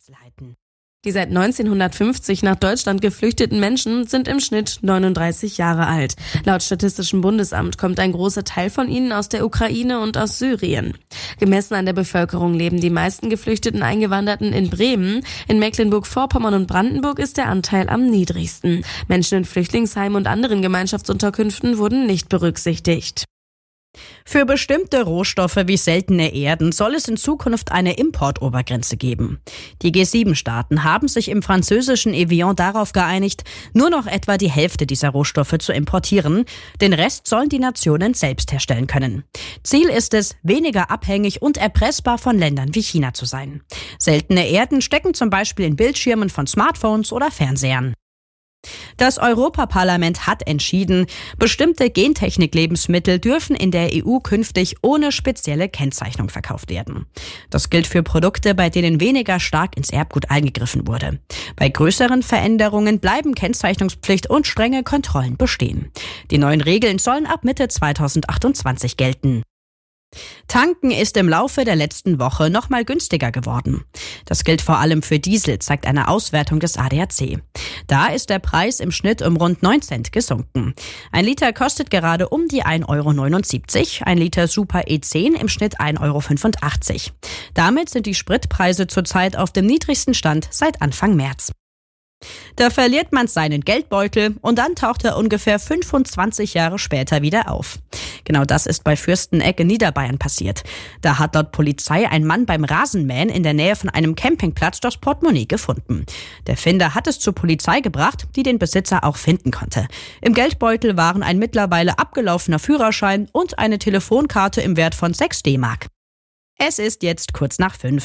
Einzelheiten. Die seit 1950 nach Deutschland geflüchteten Menschen sind im Schnitt 39 Jahre alt. Laut Statistischem Bundesamt kommt ein großer Teil von ihnen aus der Ukraine und aus Syrien. Gemessen an der Bevölkerung leben die meisten geflüchteten Eingewanderten in Bremen. In Mecklenburg-Vorpommern und Brandenburg ist der Anteil am niedrigsten. Menschen in Flüchtlingsheimen und anderen Gemeinschaftsunterkünften wurden nicht berücksichtigt. Für bestimmte Rohstoffe wie seltene Erden soll es in Zukunft eine Importobergrenze geben. Die G7-Staaten haben sich im französischen Evian darauf geeinigt, nur noch etwa die Hälfte dieser Rohstoffe zu importieren. Den Rest sollen die Nationen selbst herstellen können. Ziel ist es, weniger abhängig und erpressbar von Ländern wie China zu sein. Seltene Erden stecken zum Beispiel in Bildschirmen von Smartphones oder Fernsehern. Das Europaparlament hat entschieden, bestimmte Gentechnik-Lebensmittel dürfen in der EU künftig ohne spezielle Kennzeichnung verkauft werden. Das gilt für Produkte, bei denen weniger stark ins Erbgut eingegriffen wurde. Bei größeren Veränderungen bleiben Kennzeichnungspflicht und strenge Kontrollen bestehen. Die neuen Regeln sollen ab Mitte 2028 gelten. Tanken ist im Laufe der letzten Woche noch mal günstiger geworden. Das gilt vor allem für Diesel, zeigt eine Auswertung des ADAC. Da ist der Preis im Schnitt um rund 9 Cent gesunken. Ein Liter kostet gerade um die 1,79 €, ein Liter Super E10 im Schnitt 1,85 €. Damit sind die Spritpreise zurzeit auf dem niedrigsten Stand seit Anfang März. Da verliert man seinen Geldbeutel und dann taucht er ungefähr 25 Jahre später wieder auf. Genau das ist bei Fürsteneck in Niederbayern passiert. Da hat laut Polizei ein Mann beim Rasenmähen in der Nähe von einem Campingplatz das Portemonnaie gefunden. Der Finder hat es zur Polizei gebracht, die den Besitzer auch finden konnte. Im Geldbeutel waren ein mittlerweile abgelaufener Führerschein und eine Telefonkarte im Wert von 6 D-Mark. Es ist jetzt kurz nach 5.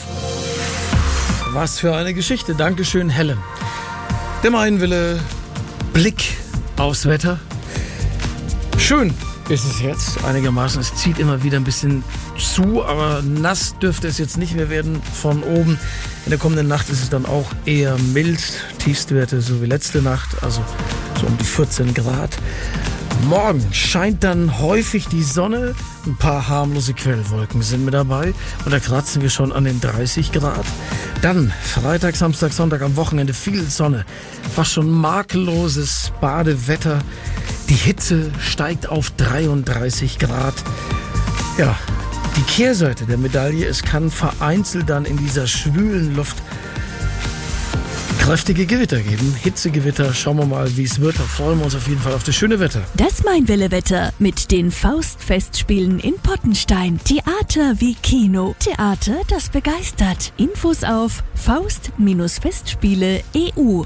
Was für eine Geschichte. Dankeschön, Helen. Der Mainwille, Blick aufs Wetter. Schön ist es jetzt einigermaßen. Es zieht immer wieder ein bisschen zu, aber nass dürfte es jetzt nicht mehr werden von oben. In der kommenden Nacht ist es dann auch eher mild. Tiefstwerte so wie letzte Nacht, also so um die 14 Grad. Morgen scheint dann häufig die Sonne. Ein paar harmlose Quellwolken sind mit dabei. Und da kratzen wir schon an den 30 Grad. Dann Freitag, Samstag, Sonntag am Wochenende viel Sonne. Fast schon makelloses Badewetter. Die Hitze steigt auf 33 Grad. Ja, die Kehrseite der Medaille, es kann vereinzelt dann in dieser schwülen Luft kräftige Gewitter geben. Hitzegewitter, schauen wir mal, wie es wird. Da freuen wir uns auf jeden Fall auf das schöne Wetter. Das Mainwelle-Wetter mit den Faustfestspielen in Pottenstein. Theater wie Kino. Theater, das begeistert. Infos auf faust-festspiele.eu.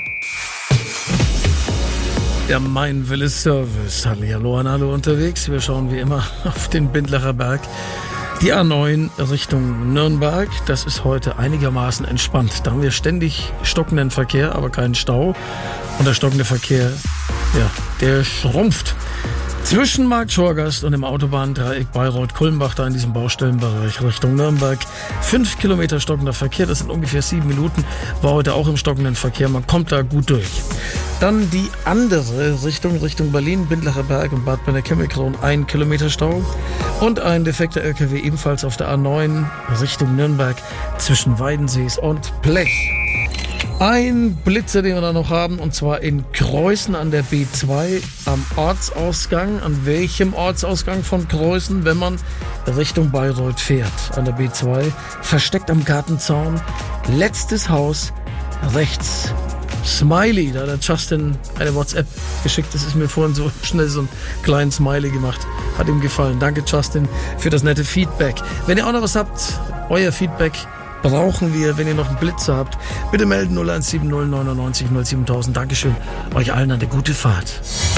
Der Mainwille Service. Hallihallo an alle unterwegs. Wir schauen wie immer auf den Bindlacher Berg. Die A9 Richtung Nürnberg, das ist heute einigermaßen entspannt. Da haben wir ständig stockenden Verkehr, aber keinen Stau. Und der stockende Verkehr, ja, der schrumpft. Zwischen Marktschorgast und dem Autobahndreieck Bayreuth-Kulmbach, da in diesem Baustellenbereich Richtung Nürnberg. 5 Kilometer stockender Verkehr, das sind ungefähr 7 Minuten. War heute auch im stockenden Verkehr, man kommt da gut durch. Dann die andere Richtung Berlin, Bindlacher Berg und Bad Bennekemelkron, 1 Kilometer Stau. Und ein defekter LKW ebenfalls auf der A9 Richtung Nürnberg zwischen Weidensees und Blech. Ein Blitzer, den wir da noch haben, und zwar in Kreußen an der B2 am Ortsausgang. An welchem Ortsausgang von Kreußen, wenn man Richtung Bayreuth fährt? An der B2, versteckt am Gartenzaun, letztes Haus, rechts. Smiley, da hat der Justin eine WhatsApp geschickt. Das ist mir vorhin so schnell so einen kleinen Smiley gemacht. Hat ihm gefallen. Danke, Justin, für das nette Feedback. Wenn ihr auch noch was habt, euer Feedback brauchen wir, wenn ihr noch einen Blitzer habt. Bitte melden 0170 99 07000. Dankeschön. Euch allen eine gute Fahrt.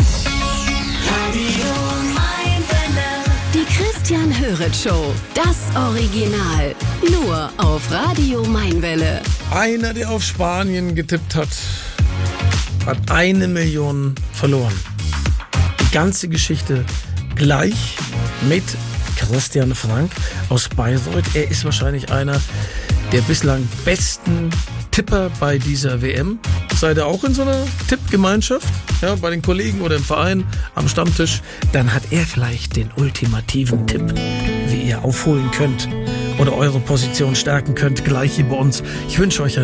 Die Christian Höret Show. Das Original. Nur auf Radio Mainwelle. Einer, der auf Spanien getippt hat 1 Million verloren. Die ganze Geschichte gleich mit Christian Frank aus Bayreuth. Er ist wahrscheinlich einer der bislang besten Tipper bei dieser WM. Seid ihr auch in so einer Tippgemeinschaft? Ja, bei den Kollegen oder im Verein am Stammtisch? Dann hat er vielleicht den ultimativen Tipp, wie ihr aufholen könnt oder eure Position stärken könnt, gleich hier bei uns. Ich wünsche euch